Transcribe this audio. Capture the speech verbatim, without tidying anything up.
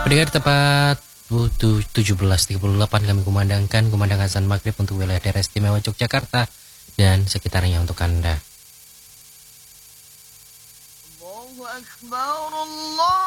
Pendengar tepat tujuh belas tiga puluh delapan kami kumandangkan kumandang azan maghrib untuk wilayah daerah istimewa Yogyakarta dan sekitarnya untuk Anda. Allahu Akbar, Allah